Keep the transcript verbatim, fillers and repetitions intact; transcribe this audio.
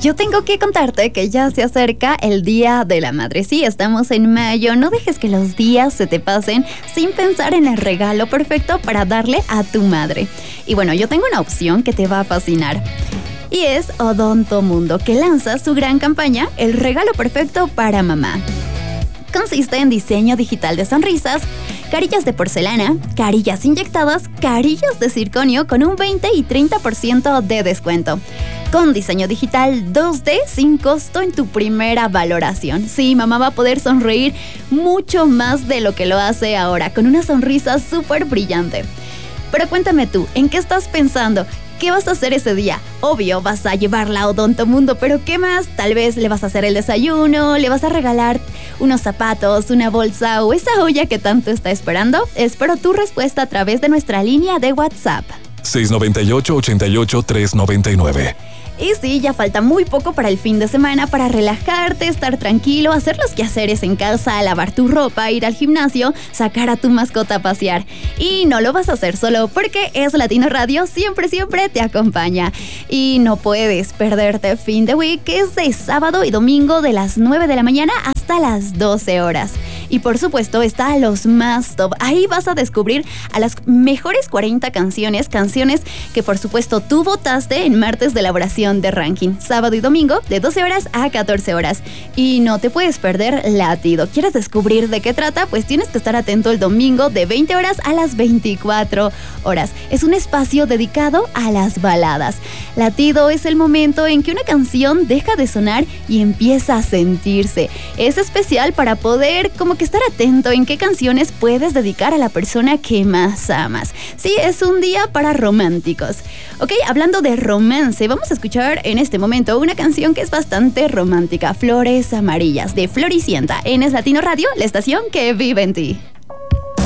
yo tengo que contarte que ya se acerca el Día de la Madre. Sí, estamos en mayo, no dejes que los días se te pasen sin pensar en el regalo perfecto para darle a tu madre. Y bueno, yo tengo una opción que te va a fascinar. Y es Odontomundo, que lanza su gran campaña, El regalo perfecto para mamá. Consiste en diseño digital de sonrisas, carillas de porcelana, carillas inyectadas, carillas de circonio con un veinte y treinta por ciento de descuento. Con diseño digital dos D sin costo en tu primera valoración. Sí, mamá va a poder sonreír mucho más de lo que lo hace ahora, con una sonrisa súper brillante. Pero cuéntame tú, ¿en qué estás pensando? ¿Qué vas a hacer ese día? Obvio, vas a llevarla a Odontomundo, pero ¿qué más? Tal vez le vas a hacer el desayuno, le vas a regalar unos zapatos, una bolsa o esa olla que tanto está esperando. Espero tu respuesta a través de nuestra línea de WhatsApp. seis nueve ocho, ocho ocho, tres nueve nueve. Y sí, ya falta muy poco para el fin de semana para relajarte, estar tranquilo, hacer los quehaceres en casa, lavar tu ropa, ir al gimnasio, sacar a tu mascota a pasear. Y no lo vas a hacer solo porque Es Latino Radio siempre, siempre te acompaña. Y no puedes perderte Fin de Week, que es de sábado y domingo de las nueve de la mañana hasta las doce horas. Y por supuesto está Los Más Top. Ahí vas a descubrir a las mejores cuarenta canciones, canciones que por supuesto tú votaste en martes de elaboración de ranking, sábado y domingo de doce horas a catorce horas. Y no te puedes perder Latido. ¿Quieres descubrir de qué trata? Pues tienes que estar atento el domingo de veinte horas a las veinticuatro horas. Es un espacio dedicado a las baladas. Latido es el momento en que una canción deja de sonar y empieza a sentirse. Es especial para poder como que estar atento en qué canciones puedes dedicar a la persona que más amas. Sí, es un día para románticos. Ok, hablando de romance, vamos a escuchar en este momento una canción que es bastante romántica, Flores Amarillas, de Floricienta, en Es Latino Radio, la estación que vive en ti.